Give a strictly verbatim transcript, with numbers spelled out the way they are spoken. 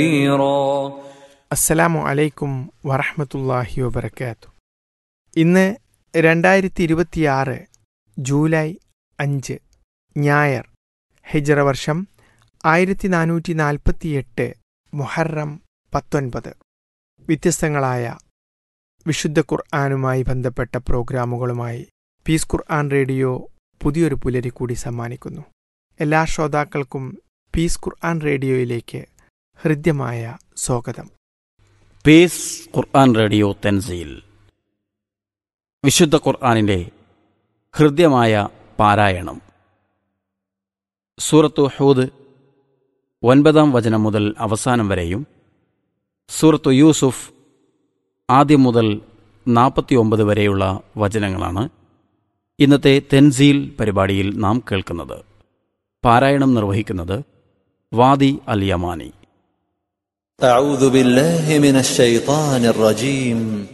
അസ്സലാമു അലൈക്കും വറഹ്മത്തുള്ളാഹി വബറകാതുഹു. ഇന്ന് രണ്ടായിരത്തി ഇരുപത്തിയാറ് ജൂലൈ അഞ്ച് ഞായർ, ഹിജ്റ വർഷം ആയിരത്തി നാനൂറ്റി നാൽപ്പത്തി എട്ട് മുഹറം പത്തൊൻപത്. വ്യത്യസ്തങ്ങളായ വിശുദ്ധ ഖുർആനുമായി ബന്ധപ്പെട്ട പ്രോഗ്രാമുകളുമായി പീസ് ഖുർആൻ റേഡിയോ പുതിയൊരു പുലരി കൂടി സമ്മാനിക്കുന്നു. എല്ലാ ശ്രോതാക്കൾക്കും പീസ് ഖുർആൻ റേഡിയോയിലേക്ക് ഹൃദ്യമായ സ്വാഗതം. പീസ് ഖുർആൻ റേഡിയോ തെൻസീൽ, വിശുദ്ധ ഖുർആനിൻ്റെ ഹൃദ്യമായ പാരായണം. സൂറത്തു ഹൂദ് ഒൻപതാം വചനം മുതൽ അവസാനം വരെയും, സൂറത്തു യൂസുഫ് ആദ്യം മുതൽ നാൽപ്പത്തി ഒമ്പത് വരെയുള്ള വചനങ്ങളാണ് ഇന്നത്തെ തെൻസീൽ പരിപാടിയിൽ നാം കേൾക്കുന്നത്. പാരായണം നിർവഹിക്കുന്നത് വാദി അൽ യമാനി. أعوذ بالله من الشيطان الرجيم